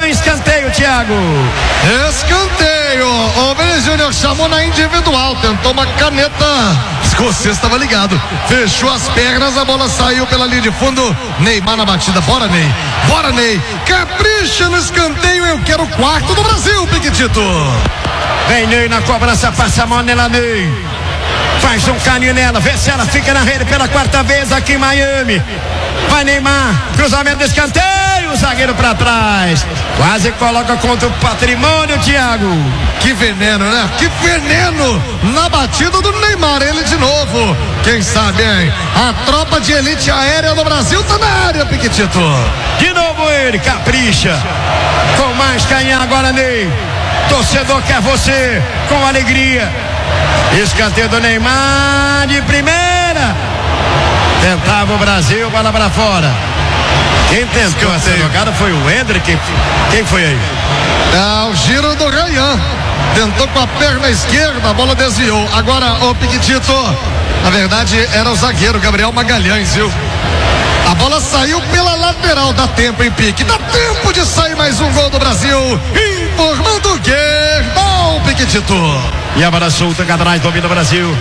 escanteio, Thiago. Escanteio. O Vini Júnior chamou na individual, tentou uma caneta. O escocês estava ligado, fechou as pernas, a bola saiu pela linha de fundo. Neymar na batida, bora Ney, bora Ney, capricha no escanteio, eu quero o quarto do Brasil, Piquitito. Vem Ney na cobrança, passa a mão nela, Ney. Faz um caninho nela, vê se ela fica na rede pela quarta vez aqui em Miami. Vai Neymar, cruzamento do escanteio, o zagueiro pra trás. Quase coloca contra o patrimônio, Thiago. Que veneno, né? Que veneno na batida do Neymar, ele de novo. Quem sabe, hein? A tropa de elite aérea do Brasil tá na área, Piquitito. De novo ele, capricha. Com mais canhão agora, Ney. Torcedor quer você, com alegria. Escanteio do Neymar de primeira. Tentava o Brasil, bola pra fora. Quem tentou essa jogada foi o Hendrick. Quem foi aí? O giro do Ryan. Tentou com a perna esquerda, a bola desviou. Agora, o Piquitito, na verdade era o zagueiro Gabriel Magalhães, viu? A bola saiu pela lateral, dá tempo, hein, Pique? Dá tempo de sair mais um gol do Brasil. Informando o Guerdão, Piquitito. E a bola solta, cá atrás, domina o Brasil.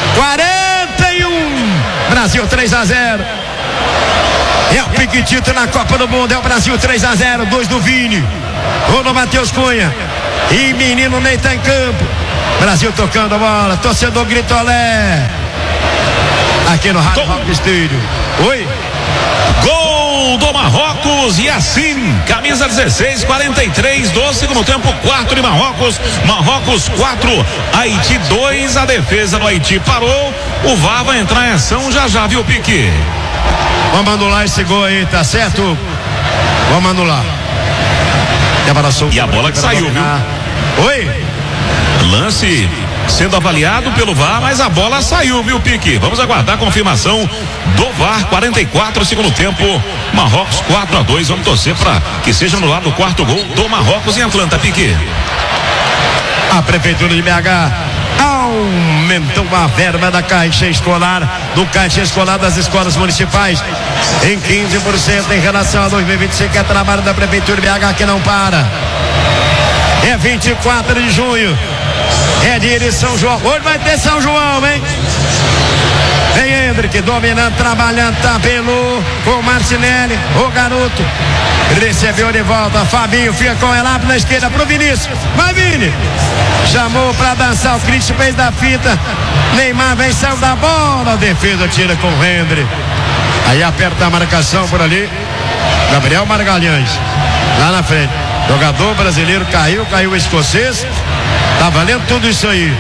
41. Brasil 3-0. É o Piquitito na Copa do Mundo. É o Brasil 3-0. 2 do Vini. Gol do Matheus Cunha. E menino Ney tá em campo. Brasil tocando a bola. Torcedor grita olé. Aqui no Hard Rock Stadium. Oi. Gol do Marrocos, e assim, camisa 16, 43 do segundo tempo, 4 de Marrocos. Marrocos 4, Haiti 2. A defesa do Haiti parou. O VAR vai entrar em ação já, viu, Pique? Vamos anular esse gol aí, tá certo? Vamos anular. E a bola que saiu, viu? Oi. Lance sendo avaliado pelo VAR, mas a bola saiu, viu, Pique? Vamos aguardar a confirmação do VAR. 44 segundo tempo, Marrocos 4-2. Vamos torcer para que seja anulado o quarto gol do Marrocos em Atlanta, Pique. A Prefeitura de BH aumentou a verba da Caixa Escolar, do Caixa Escolar das escolas municipais, em 15% em relação a 2025. É trabalho da Prefeitura de BH que não para. É 24 de junho. É dia de São João. Hoje vai ter São João, hein? Vem Hendrick, dominando, trabalhando, tabelou com o Martinelli, o garoto. Recebeu de volta, Fabinho fica com ela na esquerda pro Vinícius. Vai, Vini! Chamou pra dançar, o Cristian fez da fita. Neymar vem, saiu da bola. A defesa tira com o Hendrick. Aí aperta a marcação por ali. Gabriel Magalhães, lá na frente. Jogador brasileiro caiu o escocês. Tá valendo tudo isso aí.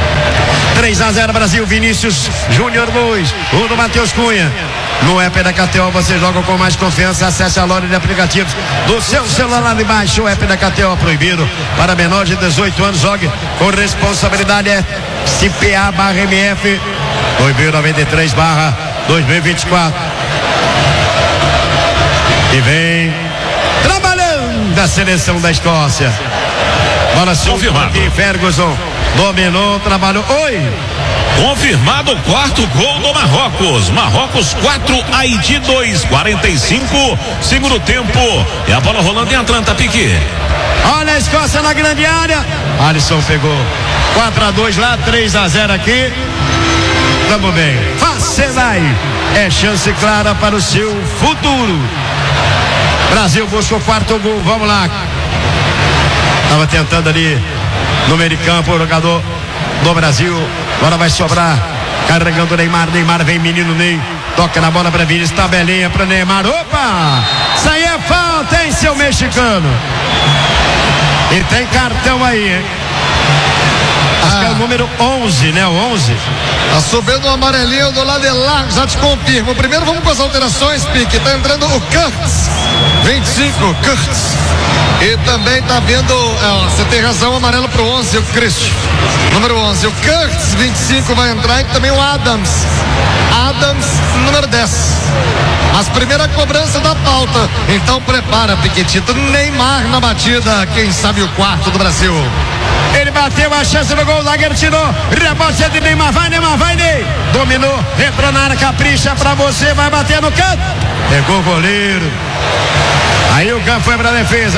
3-0 Brasil. Vinícius Júnior 2, 1 do Matheus Cunha. No app da KTO você joga com mais confiança. Acesse a loja de aplicativos do seu celular lá embaixo. O app da KTO proibido para menores de 18 anos. Jogue com responsabilidade. CPA/MF 2093/2024. E vem trabalhando a seleção da Escócia. Bola confirmado. Ferguson dominou, trabalhou. Oi. Confirmado o quarto gol do Marrocos. Marrocos 4, Haiti 2. 45 segundo tempo. E a bola rolando em Atlanta, Pique. Olha a Escócia na grande área. Alisson pegou 4-2 lá, 3-0 aqui. Tamo bem. Facenai é chance clara para o seu futuro. Brasil busca o quarto gol. Vamos lá. Tava tentando ali no meio de campo o jogador do Brasil. Agora vai sobrar. Carregando o Neymar. Neymar vem, menino Ney. Toca na bola para Vinícius. Tabelinha para Neymar. Opa! Isso aí é falta, hein, seu mexicano? E tem cartão aí, hein? Acho que é o número 11, né? O 11. Tá subindo o amarelinho do lado de lá, já te confirmo. Primeiro vamos com as alterações, Pique. Tá entrando o Kurtz, 25, Kurtz. E também tá vindo, você tem razão, amarelo pro 11, o Christ, número 11. O Kurtz, 25, vai entrar, e também o Adams, número 10. Mas primeira cobrança da pauta. Então prepara, Piquetito. Neymar na batida, quem sabe o quarto do Brasil. Ele bateu, a chance do gol, o zagueiro tirou. Rebote de Neymar, vai Ney. Dominou, entrou na área, capricha pra você, vai bater no canto. Pegou o goleiro. Aí o campo foi pra defesa.